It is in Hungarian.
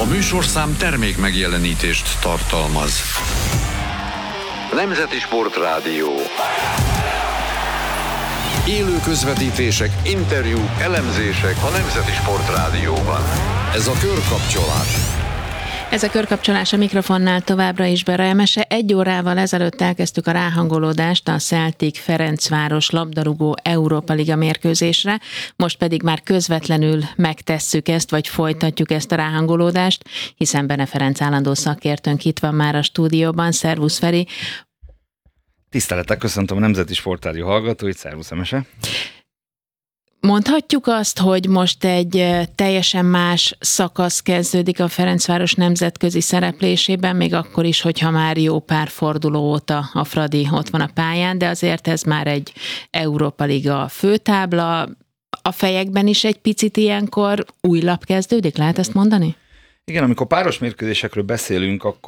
A műsorszám termék megjelenítést tartalmaz. Nemzeti Sportrádió. Élő közvetítések, interjúk, elemzések a Nemzeti Sportrádióban. Ez a Körkapcsolás. Ez a Körkapcsolás, a mikrofonnál továbbra is Bera Emese. 1 órával ezelőtt elkezdtük a ráhangolódást a Celtic Ferencváros labdarúgó Európa Liga mérkőzésre, most pedig már közvetlenül megtesszük ezt, vagy folytatjuk ezt a ráhangolódást, hiszen Bene Ferenc állandó szakértőnk itt van már a stúdióban. Szervusz, Feri! Tisztelettel köszöntöm a Nemzeti Sportrádió hallgatóit, szervusz Emese! Mondhatjuk azt, hogy most egy teljesen más szakasz kezdődik a Ferencváros nemzetközi szereplésében, még akkor is, hogyha már jó pár forduló óta a Fradi ott van a pályán, de azért ez már egy Európa Liga főtábla. A fejekben is egy picit ilyenkor új lap kezdődik, lehet ezt mondani? Igen, amikor páros mérkőzésekről beszélünk, akkor